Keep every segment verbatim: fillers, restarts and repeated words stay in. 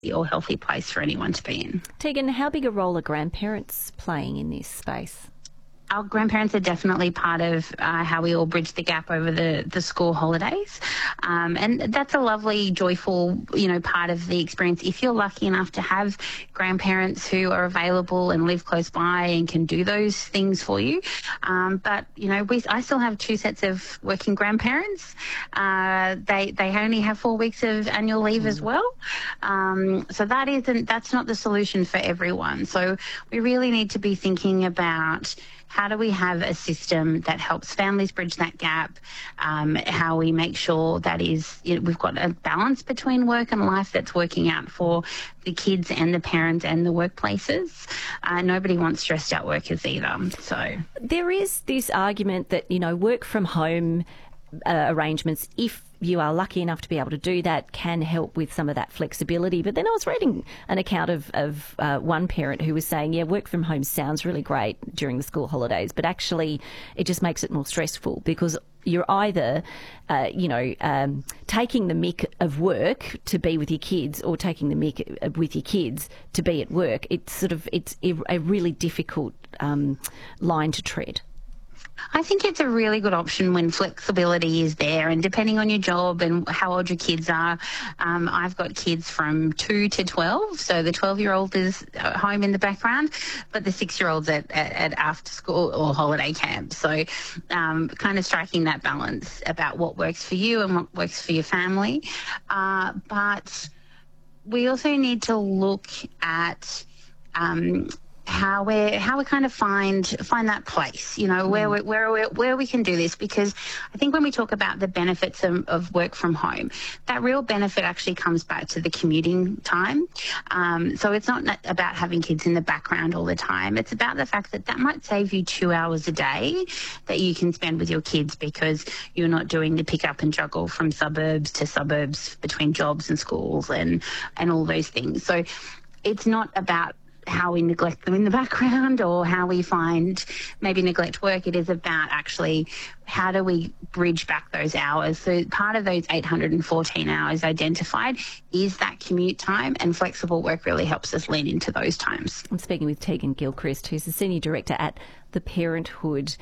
or healthy place for anyone to be in. Tegan, how big a role are grandparents playing in this space? Our grandparents are definitely part of uh, how we all bridge the gap over the, the school holidays. Um, and that's a lovely, joyful, you know, part of the experience. If you're lucky enough to have grandparents who are available and live close by and can do those things for you. Um, but, you know, we, I still have two sets of working grandparents. Uh, they, they only have four weeks of annual leave mm. as well. Um, so that isn't, that's not the solution for everyone. So we really need to be thinking about how do we have a system that helps families bridge that gap, um, how we make sure that is, you know, we've got a balance between work and life that's working out for the kids and the parents and the workplaces. Uh, nobody wants stressed out workers either. So there is this argument that, you know, work from home uh, arrangements, if you are lucky enough to be able to do that, can help with some of that flexibility. But then I was reading an account of, of uh, one parent who was saying, yeah, work from home sounds really great during the school holidays, but actually it just makes it more stressful because you're either, uh, you know, um, taking the mick of work to be with your kids or taking the mick with your kids to be at work. It's sort of, it's a really difficult um, line to tread. I think it's a really good option when flexibility is there, and depending on your job and how old your kids are. Um, I've got kids from two to twelve, so the twelve-year-old is home in the background, but the six-year-old's at, at, at after school or holiday camp. So um, kind of striking that balance about what works for you and what works for your family. Uh, but we also need to look at um, how we how we kind of find find that place, you know, where we, where we, where we can do this, because I think when we talk about the benefits of, of work from home, that real benefit actually comes back to the commuting time. Um, so it's not about having kids in the background all the time. It's about the fact that that might save you two hours a day that you can spend with your kids because you're not doing the pick up and juggle from suburbs to suburbs between jobs and schools and and all those things. So it's not about how we neglect them in the background or how we find maybe neglect work. It is about actually how do we bridge back those hours. So part of those eight hundred fourteen hours identified is that commute time, and flexible work really helps us lean into those times. I'm speaking with Tegan Gilchrist, who's the Senior Director at The Parenthood.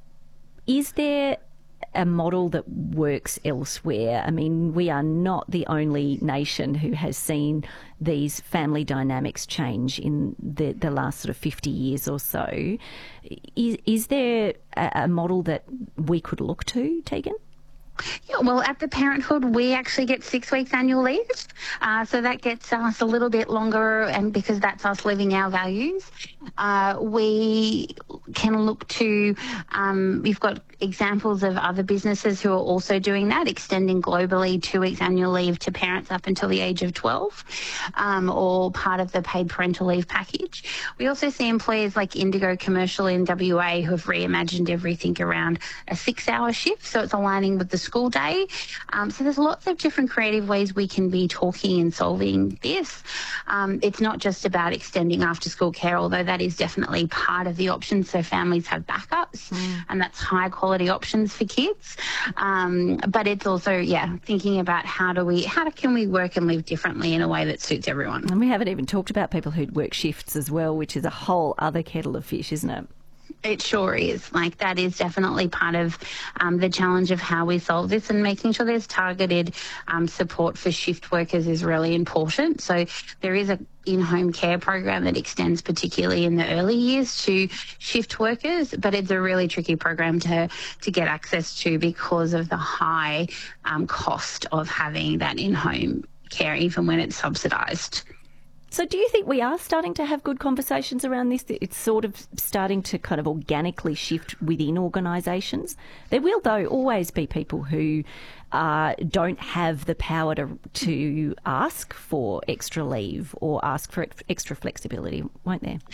Is there a model that works elsewhere? I mean, we are not the only nation who has seen these family dynamics change in the, the last sort of fifty years or so. Is, is there a, a model that we could look to, Tegan? Yeah, well, at the Parenthood, we actually get six weeks annual leave. Uh, so that gets us a little bit longer, and because that's us living our values. Uh, we can look to, um, we've got examples of other businesses who are also doing that, extending globally two weeks annual leave to parents up until the age of twelve, um, or part of the paid parental leave package. We also see employers like Indigo Commercial in W A who have reimagined everything around a six-hour shift, so it's aligning with the school day. Um, so there's lots of different creative ways we can be talking and solving this. Um, it's not just about extending after-school care, although that is definitely part of the option, so families have backups, mm. and that's high-quality options for kids. Um, but it's also, yeah, thinking about how do we, how can we work and live differently in a way that suits everyone. And we haven't even talked about people who work shifts as well, which is a whole other kettle of fish, isn't it? It sure is. Like, that is definitely part of um, the challenge of how we solve this, and making sure there's targeted um, support for shift workers is really important. So there is a in-home care program that extends particularly in the early years to shift workers, but it's a really tricky program to, to get access to because of the high um, cost of having that in-home care, even when it's subsidised. So do you think we are starting to have good conversations around this? It's sort of starting to kind of organically shift within organisations. There will, though, always be people who uh, don't have the power to to ask for extra leave or ask for extra flexibility, won't there?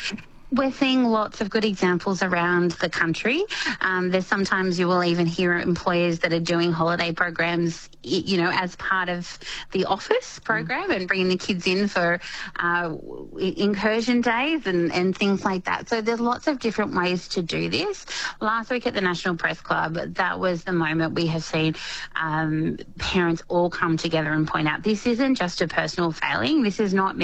We're seeing lots of good examples around the country. Um, there's sometimes you will even hear employers that are doing holiday programs, you know, as part of the office program mm. and bringing the kids in for uh, incursion days and, and things like that. So there's lots of different ways to do this. Last week at the National Press Club, that was the moment we have seen um, parents all come together and point out this isn't just a personal failing. This is not me